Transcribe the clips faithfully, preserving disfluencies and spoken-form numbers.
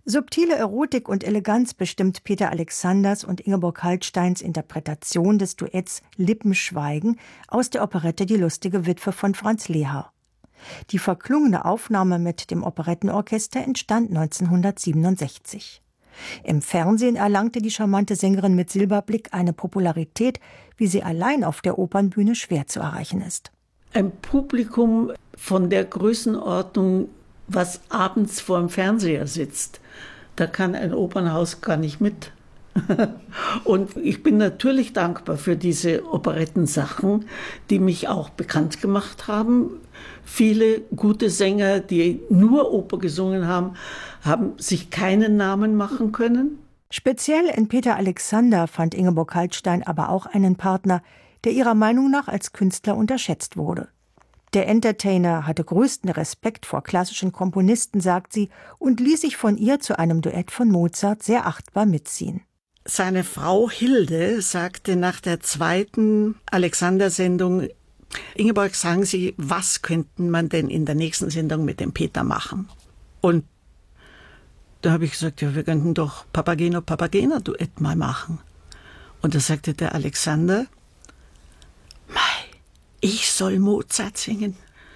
Subtile Erotik und Eleganz bestimmt Peter Alexanders und Ingeborg Kaltsteins Interpretation des Duetts Lippenschweigen aus der Operette Die lustige Witwe von Franz Lehár. Die verklungene Aufnahme mit dem Operettenorchester entstand neunzehnhundertsiebenundsechzig. Im Fernsehen erlangte die charmante Sängerin mit Silberblick eine Popularität, wie sie allein auf der Opernbühne schwer zu erreichen ist. Ein Publikum von der Größenordnung, was abends vor dem Fernseher sitzt, da kann ein Opernhaus gar nicht mit. Und ich bin natürlich dankbar für diese Operettensachen, die mich auch bekannt gemacht haben. Viele gute Sänger, die nur Oper gesungen haben, haben sich keinen Namen machen können. Speziell in Peter Alexander fand Ingeborg Kaltstein aber auch einen Partner, der ihrer Meinung nach als Künstler unterschätzt wurde. Der Entertainer hatte größten Respekt vor klassischen Komponisten, sagt sie, und ließ sich von ihr zu einem Duett von Mozart sehr achtbar mitziehen. Seine Frau Hilde sagte nach der zweiten Alexander-Sendung: Ingeborg, sagen Sie, was könnten man denn in der nächsten Sendung mit dem Peter machen? Und da habe ich gesagt, ja, wir könnten doch Papageno-Papagena-Duett mal machen. Und da sagte der Alexander: Mei, ich soll Mozart singen.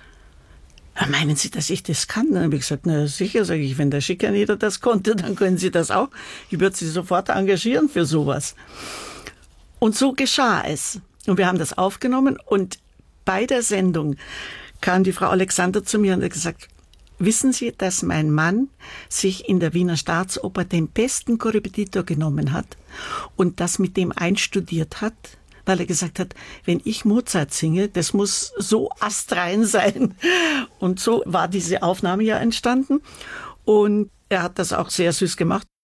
Meinen Sie, dass ich das kann? Dann habe ich gesagt, na sicher, sage ich, wenn der Schickaneder das konnte, dann können Sie das auch. Ich würde Sie sofort engagieren für sowas. Und so geschah es. Und wir haben das aufgenommen und bei der Sendung kam die Frau Alexander zu mir und hat gesagt, wissen Sie, dass mein Mann sich in der Wiener Staatsoper den besten Korrepetitor genommen hat und das mit dem einstudiert hat? Weil er gesagt hat, wenn ich Mozart singe, das muss so astrein sein. Und so war diese Aufnahme ja entstanden. Und er hat das auch sehr süß gemacht.